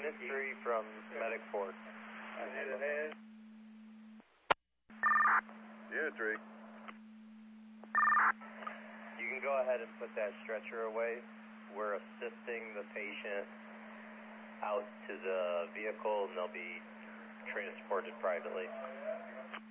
Unit 3 from Medic 4. Unit 3. You can go ahead and put that stretcher away. We're assisting the patient out to the vehicle and they'll be transported privately.